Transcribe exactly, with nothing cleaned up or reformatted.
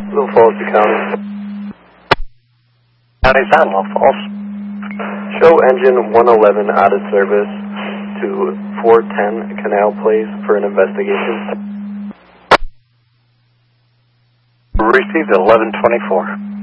Little Falls to County. County's on Little Falls. Show engine one eleven out of service to four ten Canal Place for an investigation. Received at eleven twenty-four.